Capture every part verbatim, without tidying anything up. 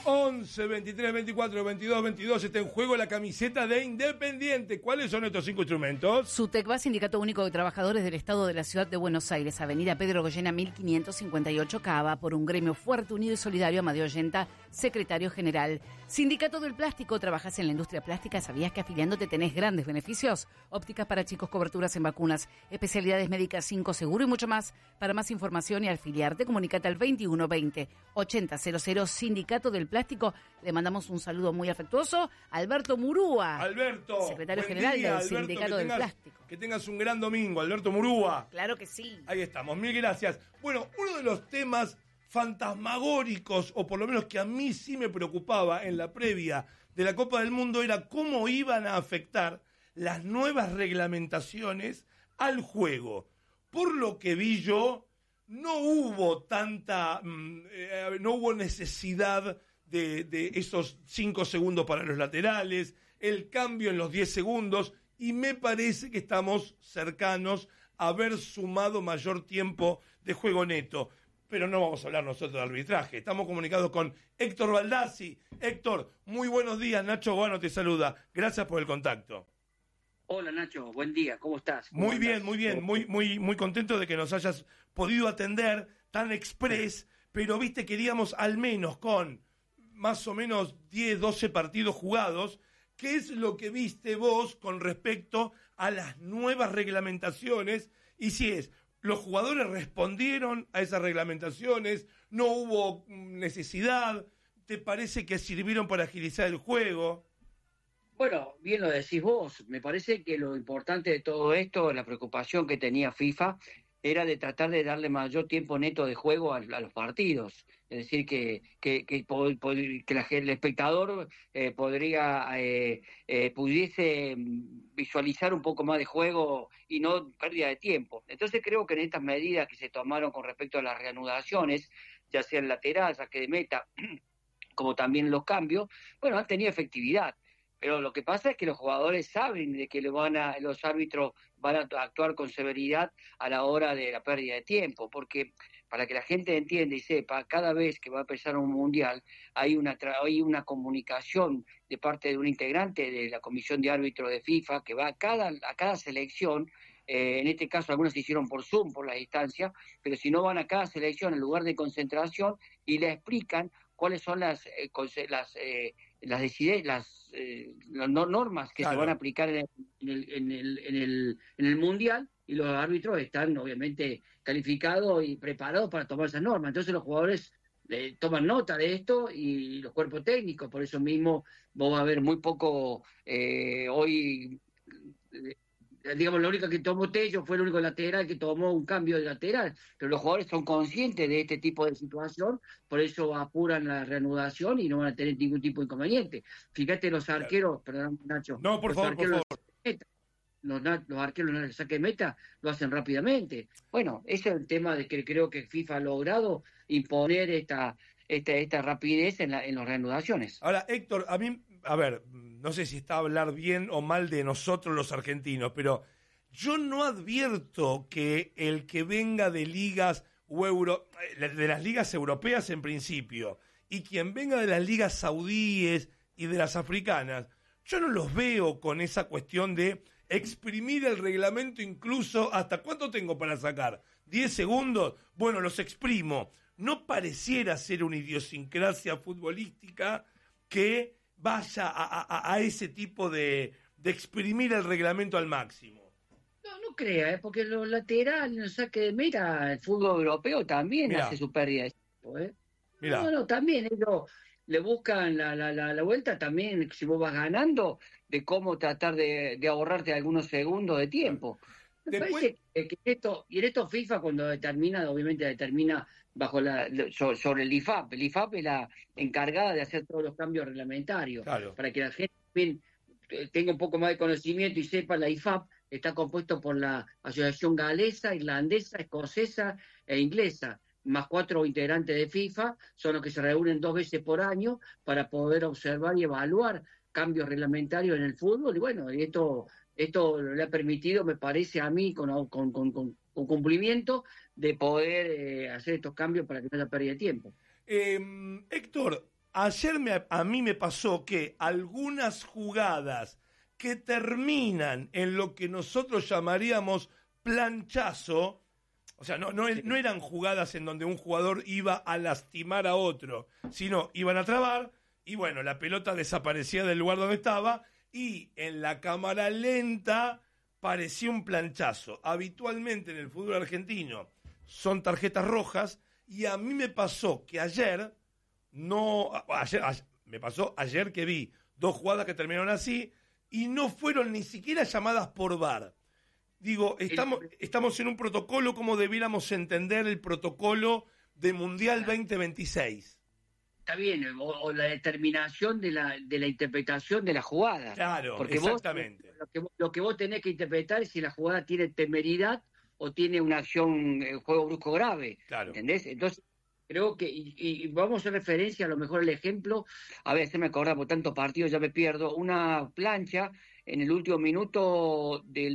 once, veintitrés, veinticuatro, veintidós, veintidós. Está en juego la camiseta de Independiente. ¿Cuáles son estos cinco instrumentos? SUTECBA, Sindicato Único de Trabajadores del Estado de la Ciudad de Buenos Aires, Avenida Pedro Goyena mil quinientos cincuenta y ocho, Cava, por un gremio fuerte, unido y solidario. Amadeo Ollenta, secretario general. Sindicato del Plástico, trabajas en la industria plástica. ¿Sabías que afiliándote tenés grandes beneficios? Ópticas para chicos, coberturas en vacunas, especialidades médicas, cinco seguro y mucho más. Para más información y afiliarte, comunicate al veintiuno veinte ochenta cero cero. Sindicato del Plástico. Le mandamos un saludo muy afectuoso a Alberto Murúa, Alberto, secretario general día, del Alberto, Sindicato del tengas, Plástico. Que tengas un gran domingo, Alberto Murúa. Claro que sí. Ahí estamos, mil gracias. Bueno, uno de los temas fantasmagóricos, o por lo menos que a mí sí me preocupaba en la previa de la Copa del Mundo, era cómo iban a afectar las nuevas reglamentaciones al juego. Por lo que vi yo, no hubo tanta, eh, no hubo necesidad de, de esos cinco segundos para los laterales, el cambio en los diez segundos, y me parece que estamos cercanos a haber sumado mayor tiempo de juego neto. Pero no vamos a hablar nosotros de arbitraje. Estamos comunicados con Héctor Baldassi. Héctor, muy buenos días. Nacho Guano te saluda. Gracias por el contacto. Hola Nacho, buen día, ¿cómo estás? ¿Cómo muy andás? bien, muy bien, muy, muy, muy contento de que nos hayas podido atender tan express, pero viste, queríamos al menos con más o menos diez, doce partidos jugados. ¿Qué es lo que viste vos con respecto a las nuevas reglamentaciones? Y si es, ¿los jugadores respondieron a esas reglamentaciones? ¿No hubo necesidad? ¿Te parece que sirvieron para agilizar el juego? Bueno, bien lo decís vos. Me parece que lo importante de todo esto, la preocupación que tenía FIFA, era de tratar de darle mayor tiempo neto de juego a, a los partidos. Es decir, que que, que, po, po, que la, el espectador eh, podría eh, eh, pudiese visualizar un poco más de juego y no pérdida de tiempo. Entonces creo que en estas medidas que se tomaron con respecto a las reanudaciones, ya sea el lateral, saque de meta, como también los cambios, bueno, han tenido efectividad. Pero lo que pasa es que los jugadores saben de que le van a, los árbitros van a actuar con severidad a la hora de la pérdida de tiempo, porque para que la gente entienda y sepa, cada vez que va a empezar un mundial hay una hay una comunicación de parte de un integrante de la comisión de árbitros de FIFA que va a cada a cada selección. Eh, en este caso algunos se hicieron por Zoom, por la distancia, pero si no van a cada selección, en lugar de concentración, y le explican cuáles son las eh, las eh, las, decide, las, eh, las normas que claro. se van a aplicar en el, en, el, en, el, en el Mundial, y los árbitros están obviamente calificados y preparados para tomar esas normas. Entonces los jugadores eh, toman nota de esto, y los cuerpos técnicos, por eso mismo vamos a ver muy poco eh, hoy... Eh, digamos, la única que tomó Tello fue el único lateral que tomó un cambio de lateral, pero los jugadores son conscientes de este tipo de situación, por eso apuran la reanudación y no van a tener ningún tipo de inconveniente. Fíjate los arqueros, perdón Nacho, no, por los favor, arqueros, por favor. Los, los arqueros en el saque de meta lo hacen rápidamente. Bueno, ese es el tema de que creo que FIFA ha logrado imponer esta esta, esta rapidez en, la, en las reanudaciones. Ahora, Héctor, a mí, a ver, no sé si está a hablar bien o mal de nosotros los argentinos, pero yo no advierto que el que venga de ligas o euro, de las ligas europeas en principio, y quien venga de las ligas saudíes y de las africanas, yo no los veo con esa cuestión de exprimir el reglamento incluso hasta ¿cuánto tengo para sacar? ¿diez segundos? Bueno, los exprimo. No pareciera ser una idiosincrasia futbolística que vaya a, a, a ese tipo de, de exprimir el reglamento al máximo. No, no crea, ¿eh? Porque los laterales, el saque de meta, el fútbol europeo también Mirá. hace su pérdida de tiempo, ¿eh? Mirá. No, no, también ellos le buscan la, la, la, la vuelta también, si vos vas ganando, de cómo tratar de, de ahorrarte algunos segundos de tiempo. Me Después... parece que, que esto, y en esto FIFA cuando determina, obviamente determina bajo la sobre el I F A P. El I F A P es la encargada de hacer todos los cambios reglamentarios, claro. Para que la gente bien, tenga un poco más de conocimiento y sepa. La I F A P está compuesto por la Asociación Galesa, Irlandesa, Escocesa e Inglesa, más cuatro integrantes de FIFA, son los que se reúnen dos veces por año para poder observar y evaluar cambios reglamentarios en el fútbol. Y bueno, y esto esto le ha permitido, me parece a mí, con, con, con, con cumplimiento, de poder eh, hacer estos cambios para que no haya pérdida de tiempo. Eh, Héctor, ayer me, a mí me pasó que algunas jugadas que terminan en lo que nosotros llamaríamos planchazo, o sea, no, no, no eran jugadas en donde un jugador iba a lastimar a otro, sino iban a trabar y bueno, la pelota desaparecía del lugar donde estaba y en la cámara lenta parecía un planchazo. Habitualmente en el fútbol argentino son tarjetas rojas y a mí me pasó que ayer, no, ayer, ayer me pasó ayer que vi dos jugadas que terminaron así y no fueron ni siquiera llamadas por V A R. Digo, estamos, estamos en un protocolo, ¿cómo debiéramos entender el protocolo de Mundial veinte veintiséis? Está bien, o, o la determinación de la, de la interpretación de la jugada. Claro, porque exactamente. Vos, lo, que, lo que vos tenés que interpretar es si la jugada tiene temeridad o tiene una acción, eh, juego brusco grave. Claro. ¿Entendés? Entonces, creo que, y, y vamos a hacer referencia a lo mejor el ejemplo, a ver, se me acordaba, por tantos partidos ya me pierdo, una plancha en el último minuto del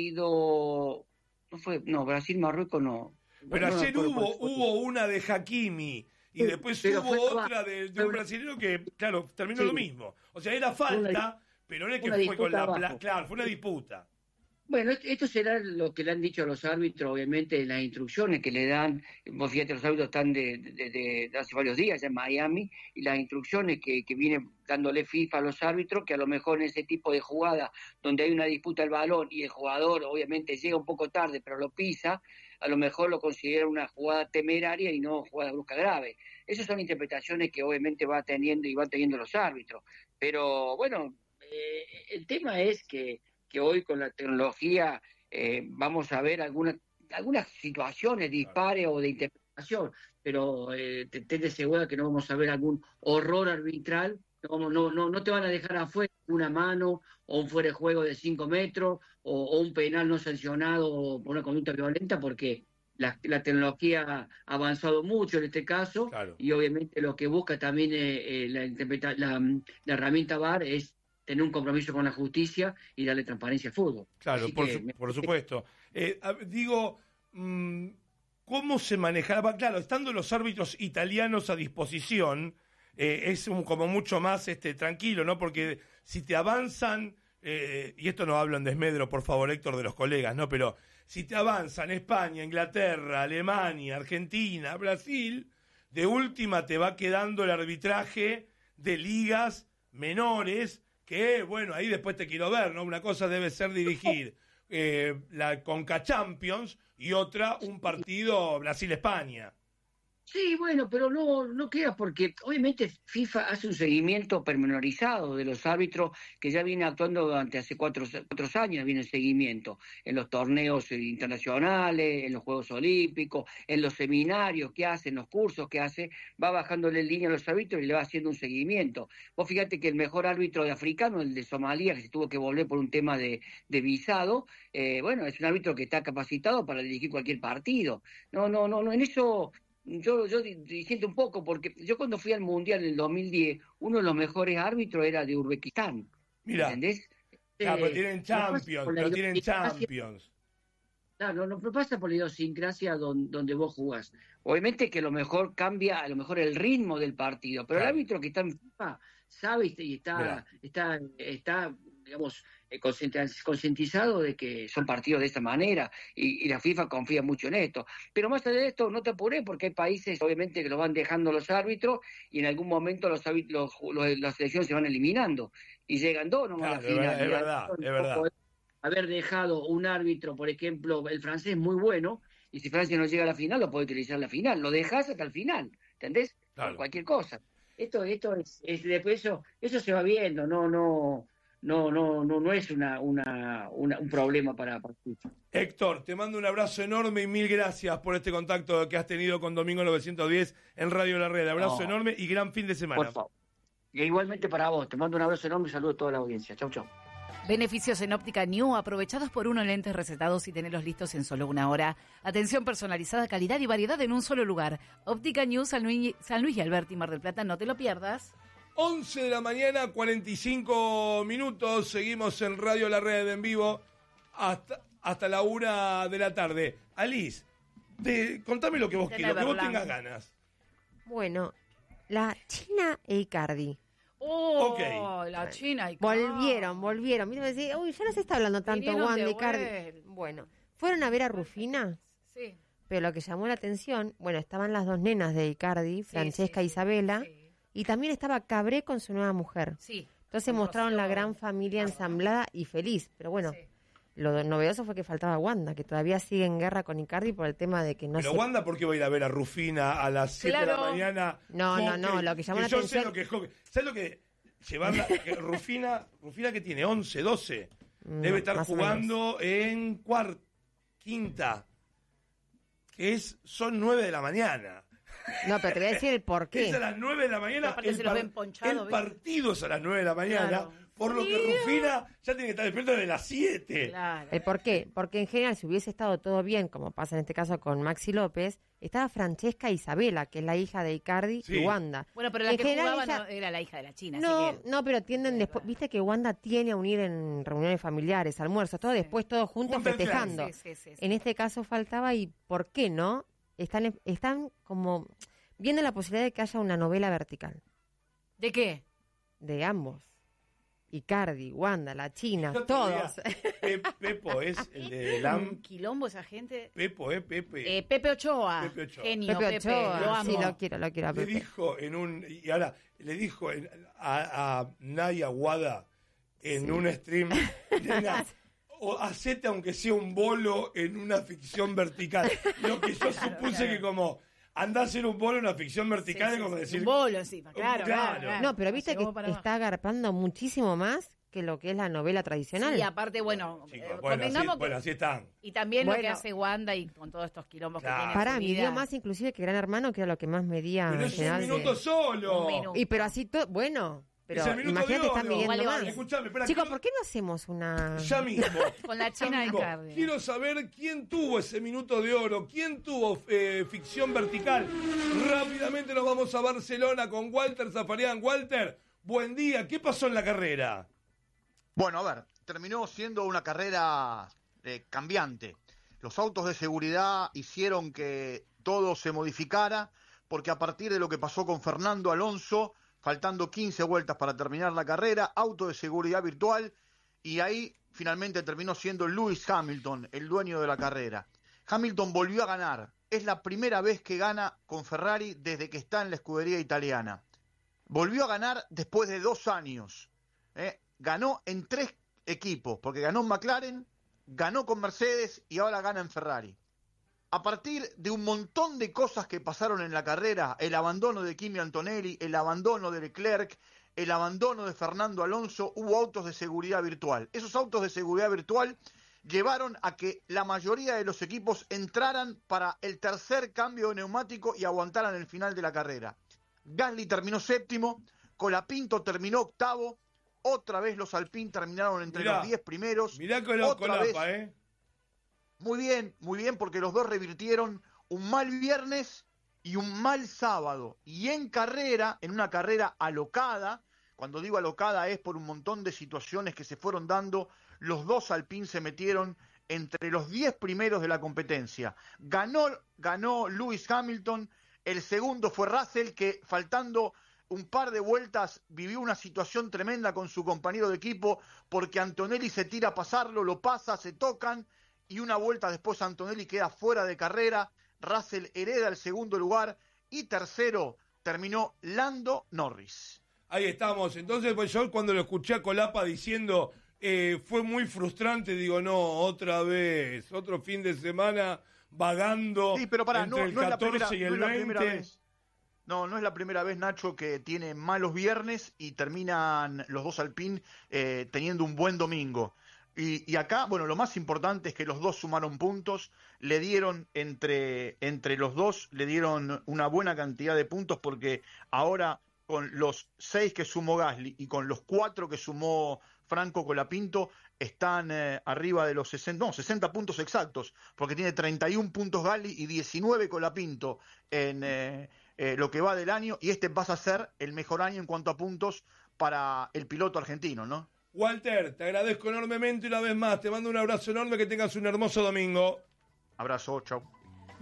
partido, no fue, no, Brasil-Marruecos no. Pero no, ayer no, hubo, hubo una de Hakimi y después pero hubo otra de, de un brasileño que, claro, terminó sí. lo mismo. O sea, era falta, pero no es que fue con la plata. Claro, fue una disputa. Bueno, esto será lo que le han dicho a los árbitros, obviamente, en las instrucciones que le dan. Vos fíjate, los árbitros están de, de, de, de hace varios días en Miami, y las instrucciones que, que viene dándole FIFA a los árbitros, que a lo mejor en ese tipo de jugada, donde hay una disputa del balón y el jugador obviamente llega un poco tarde, pero lo pisa, a lo mejor lo considera una jugada temeraria y no jugada brusca grave. Esas son interpretaciones que obviamente va teniendo y van teniendo los árbitros. Pero bueno, eh, el tema es que que hoy con la tecnología eh, vamos a ver algunas algunas situaciones, dispares o de interpretación, pero eh, te, te de segura que no vamos a ver algún horror arbitral, no, no, no, no te van a dejar afuera una mano o un fuera de juego de cinco metros o, o un penal no sancionado por una conducta violenta, porque la, la tecnología ha avanzado mucho en este caso, claro. Y obviamente lo que busca también eh, eh, la, interpreta- la, la herramienta V A R es tener un compromiso con la justicia y darle transparencia al fútbol. Claro, por, su, me... por supuesto. Eh, digo, mmm, ¿cómo se manejaba? Claro, estando los árbitros italianos a disposición, eh, es un, como mucho más este, tranquilo, ¿no? Porque si te avanzan, eh, y esto no hablo en desmedro, por favor, Héctor, de los colegas, ¿no? Pero si te avanzan España, Inglaterra, Alemania, Argentina, Brasil, de última te va quedando el arbitraje de ligas menores, que bueno, ahí después te quiero ver, ¿no? Una cosa debe ser dirigir eh, la Conca Champions y otra un partido Brasil-España. Sí, bueno, pero no, no queda, porque obviamente FIFA hace un seguimiento pormenorizado de los árbitros que ya viene actuando durante hace cuatro, cuatro años, viene el seguimiento en los torneos internacionales, en los Juegos Olímpicos, en los seminarios que hace, en los cursos que hace, va bajándole en línea a los árbitros y le va haciendo un seguimiento. Vos fíjate que el mejor árbitro de africano, el de Somalia, que se tuvo que volver por un tema de, de visado, eh, bueno, es un árbitro que está capacitado para dirigir cualquier partido. No, no, no, no, en eso... Yo, yo disiento un poco, porque yo cuando fui al Mundial en el dos mil diez, uno de los mejores árbitros era de Uzbekistán. Mira, ¿entendés? Claro, pero tienen Champions, pero tienen Champions. Claro, no, no pasa por la idiosincrasia donde, donde vos jugás. Obviamente que a lo mejor cambia, a lo mejor el ritmo del partido, pero claro. El árbitro que está en FIFA sabe y está, está, está, digamos, concientizado de que son partidos de esta manera, y, y la FIFA confía mucho en esto. Pero más allá de esto, no te apures, porque hay países obviamente que lo van dejando los árbitros y en algún momento los, los, los las selecciones se van eliminando y llegan dos nomás claro, a la final. Es verdad, es verdad. Haber dejado un árbitro, por ejemplo, el francés muy bueno, y si Francia no llega a la final, lo puede utilizar en la final, lo dejas hasta el final, ¿entendés? Claro. Por cualquier cosa. Esto, esto es, es después eso, eso se va viendo, no, no. No, no, no, no es una, una, una, un problema para, para Héctor, te mando un abrazo enorme y mil gracias por este contacto que has tenido con Domingo novecientos diez en Radio La Red. Abrazo no, enorme y gran fin de semana. Por favor. Y igualmente para vos, te mando un abrazo enorme y saludo a toda la audiencia. Chau, chau. Beneficios en Óptica New, aprovechados por uno, lentes recetados y tenerlos listos en solo una hora. Atención personalizada, calidad y variedad en un solo lugar. Óptica New, San Luis, San Luis y Alberti, Mar del Plata, no te lo pierdas. once de la mañana, cuarenta y cinco minutos, seguimos en Radio La Red en vivo hasta, hasta la una de la tarde. Alice, te, contame lo que vos quieras, lo que vos tengas ganas. Bueno, La China e Icardi. Oh, Ok. la China y Volvieron, volvieron. Mira, me decía, uy, ya no se está hablando tanto Vinieron Wanda de y Icardi. vuelta. Bueno, fueron a ver a Rufina, Sí. pero lo que llamó la atención, bueno, estaban las dos nenas de Icardi, Sí, Francesca sí, e sí, Isabela, sí. y también estaba Cabré con su nueva mujer. Sí. Entonces Con mostraron la Rocío gran familia Parra. ensamblada y feliz. Pero bueno, Sí. lo novedoso fue que faltaba Wanda, que todavía sigue en guerra con Icardi por el tema de que no Pero se... Wanda, ¿por qué va a ir a ver a Rufina a las siete de la Claro. mañana? No, no, no, Hockey, lo que llamó la yo atención- sé lo que es hockey. ¿Sabes lo que? Llevarla, que Rufina, Rufina que tiene once, doce. No, Debe estar más o jugando en cuarta, quinta. Que es, son nueve de la mañana. No, pero te voy a decir el por qué. Es a las nueve de la mañana. Aparte El, se los par- ven ponchados, el ¿viste? partido es a las nueve de la mañana. Claro. Por lo que Rufina ya tiene que estar despierta desde las siete. Claro. ¿El por qué? Porque en general, si hubiese estado todo bien, como pasa en este caso con Maxi López, estaba Francesca e Isabela, que es la hija de Icardi Sí. y Wanda. Bueno, pero la En que general jugaba ella- no era la hija de la China. No, así que... no, pero tienden después, viste que Wanda tiene a unir en reuniones familiares, almuerzos, todo después todos juntos Juntan clan. festejando. Sí, sí, sí, sí. En este caso faltaba y ¿por qué no? Están, están como viendo la posibilidad de que haya una novela vertical ¿De qué? de ambos. Icardi, Wanda, la China, El otro todos. día, Pe- Pepo es el de Un Lam. quilombo esa gente. Pepo, eh, Pepe. Eh, Pepe Ochoa. Pepe Ochoa. Genio, Pepe Pepe. Ochoa, Lo amo. sí, lo quiero, lo quiero a Le Pepe. dijo en un. Y ahora, le dijo en- a, a Naya Wada en un stream: nena, o hacete aunque sea un bolo en una ficción vertical. Lo que yo supuse claro. que como andá a hacer un bolo en una ficción vertical, Sí, es sí, como sí. decir. Un bolo encima, claro, Claro. claro, claro. No, pero viste Así que como para abajo. está agarpando muchísimo más que lo que es la novela tradicional. Sí, aparte, bueno, Chicos, eh, bueno, así, convengamos que- bueno, así están. y también lo que Bueno. hace Wanda y con todos estos quilombos Claro. que tiene. en Pará, su midió vida. más inclusive que Gran Hermano, que era lo que más medía Pero en es un general. de- minuto solo. Un minuto. Y pero así todo, bueno, pero Es el minuto imagínate de están oro. midiendo Vale, más. vale. Escuchame, espera, Chicos, quiero- ¿por qué no hacemos una...? Ya mismo. Con la China Ya y mismo. Cardi. Quiero saber quién tuvo ese minuto de oro, quién tuvo eh, ficción vertical. Rápidamente nos vamos a Barcelona con Walter Zafarian. Walter, buen día. ¿Qué pasó en la carrera? Bueno, a ver, terminó siendo una carrera eh, cambiante. Los autos de seguridad hicieron que todo se modificara, porque a partir de lo que pasó con Fernando Alonso, faltando quince vueltas para terminar la carrera, auto de seguridad virtual, y ahí finalmente terminó siendo Lewis Hamilton, el dueño de la carrera. Hamilton volvió a ganar. Es la primera vez que gana con Ferrari desde que está en la escudería italiana. Volvió a ganar después de dos años. ¿eh? Ganó en tres equipos, porque ganó en McLaren, ganó con Mercedes y ahora gana en Ferrari. A partir de un montón de cosas que pasaron en la carrera, el abandono de Kimi Antonelli, el abandono de Leclerc, el abandono de Fernando Alonso, hubo autos de seguridad virtual. Esos autos de seguridad virtual llevaron a que la mayoría de los equipos entraran para el tercer cambio de neumático y aguantaran el final de la carrera. Gasly terminó séptimo, Colapinto terminó octavo, otra vez los Alpine terminaron entre Mirá, los diez primeros. Mirá con la Otra colapa, vez. ¿eh? Muy bien, muy bien, porque los dos revirtieron un mal viernes y un mal sábado. Y en carrera, en una carrera alocada, cuando digo alocada es por un montón de situaciones que se fueron dando, los dos Alpine se metieron entre los diez primeros de la competencia. Ganó, ganó Lewis Hamilton, el segundo fue Russell, que faltando un par de vueltas vivió una situación tremenda con su compañero de equipo, porque Antonelli se tira a pasarlo, lo pasa, se tocan, y una vuelta después Antonelli queda fuera de carrera, Russell hereda el segundo lugar, y tercero terminó Lando Norris. Ahí estamos. Entonces, pues yo cuando lo escuché a Colapa diciendo eh, fue muy frustrante, digo, no, otra vez, otro fin de semana vagando Sí, pero pará, entre no, el no es la catorce primera, y el no es la primera veinte. vez. No, no es la primera vez, Nacho, que tiene malos viernes y terminan los dos Alpine eh, teniendo un buen domingo. Y, y acá, bueno, lo más importante es que los dos sumaron puntos, le dieron entre, entre los dos, le dieron una buena cantidad de puntos, porque ahora con los seis que sumó Gasly y con los cuatro que sumó Franco Colapinto, están eh, arriba de los sesenta, no, sesenta puntos exactos, porque tiene treinta y un puntos Gasly y diecinueve Colapinto en eh, eh, lo que va del año, y este pasa a ser el mejor año en cuanto a puntos para el piloto argentino, ¿no? Walter, te agradezco enormemente una vez más. Te mando un abrazo enorme, que tengas un hermoso domingo. Abrazo, chau.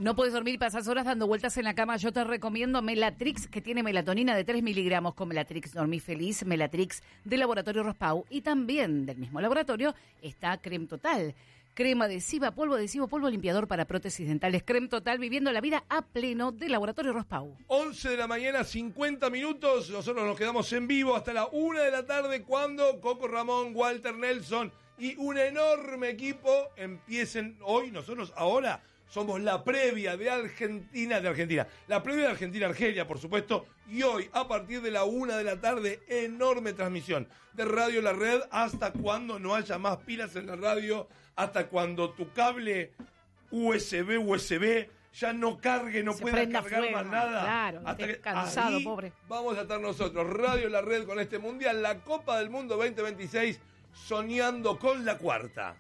No puedes dormir y pasas horas dando vueltas en la cama. Yo te recomiendo Melatrix, que tiene melatonina de tres miligramos. Con Melatrix dormí feliz. Melatrix del laboratorio Rospau. Y también del mismo laboratorio está Creme Total. Crema adhesiva, polvo adhesivo, polvo limpiador para prótesis dentales. Creme Total, viviendo la vida a pleno del laboratorio Rospau. once de la mañana, cincuenta minutos. Nosotros nos quedamos en vivo hasta la una de la tarde cuando Coco Ramón, Walter Nelson y un enorme equipo empiecen hoy. Nosotros ahora somos la previa de Argentina, de Argentina. La previa de Argentina-Argelia, por supuesto. Y hoy, a partir de la una de la tarde, enorme transmisión de Radio La Red hasta cuando no haya más pilas en la radio, hasta cuando tu cable U S B, U S B ya no cargue, no Se pueda prenda cargar fuego, más nada. claro, Hasta estés que cansado, ahí pobre. Vamos a estar nosotros, Radio La Red, con este Mundial, la Copa del Mundo veinte veintiséis, soñando con la cuarta.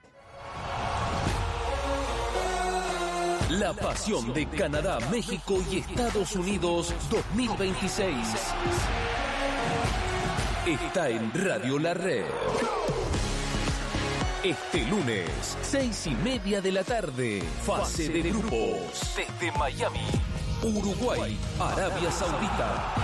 La pasión de Canadá, México y Estados Unidos dos mil veintiséis está en Radio La Red. Este lunes, seis y media de la tarde, fase de grupos. Desde Miami, Uruguay, Arabia Saudita.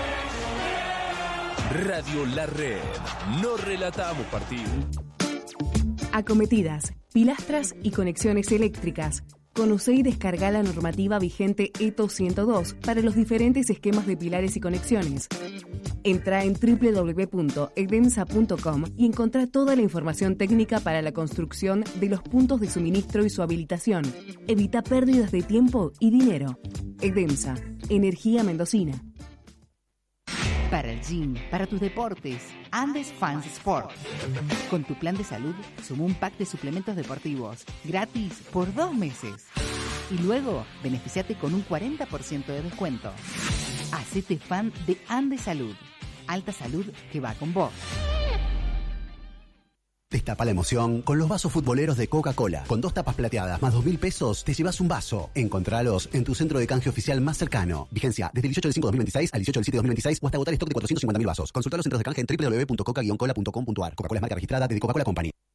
Radio La Red. No relatamos partido. Acometidas, pilastras y conexiones eléctricas. Conoce y descarga la normativa vigente E T O ciento dos para los diferentes esquemas de pilares y conexiones. Entra en doble u doble u doble u punto edemsa punto com y encontrá toda la información técnica para la construcción de los puntos de suministro y su habilitación. Evita pérdidas de tiempo y dinero. Edemsa, energía mendocina. Para el gym, para tus deportes, Andes Fans Sport. Con tu plan de salud, suma un pack de suplementos deportivos, gratis por dos meses. Y luego, beneficiate con un cuarenta por ciento de descuento. Hacete fan de Andes Salud. Alta salud que va con vos. Destapa la emoción con los vasos futboleros de Coca-Cola. Con dos tapas plateadas más dos mil pesos, te llevas un vaso. Encontralos en tu centro de canje oficial más cercano. Vigencia desde el dieciocho del cinco de dos mil veintiséis al dieciocho del siete de dos mil veintiséis o hasta agotar stock de cuatrocientos cincuenta mil vasos. Consulta los centros de canje en doble u doble u doble u punto coca guion cola punto com punto a r. Coca-Cola es marca registrada de Coca-Cola Company.